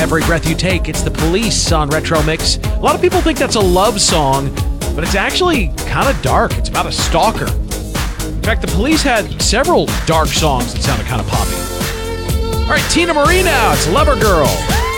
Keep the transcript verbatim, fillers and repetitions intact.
Every Breath You Take. It's The Police on Retro Mix. A lot of people think that's a love song, but it's actually kind of dark. It's about a stalker. In fact, The Police had several dark songs that sounded kind of poppy. All right, Tina Marie now. It's Lover Girl.